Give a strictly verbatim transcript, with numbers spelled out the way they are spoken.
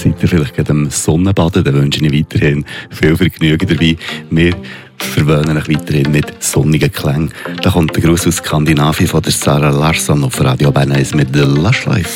seid ihr vielleicht gerade am Sonnenbaden, dann wünsche ich weiterhin viel Vergnügen dabei. Wir verwöhnen euch weiterhin mit sonnigen Klängen. Da kommt der Gruß aus Skandinavien von der Sarah Larsson auf Radio Bern eins mit «The Lush Life».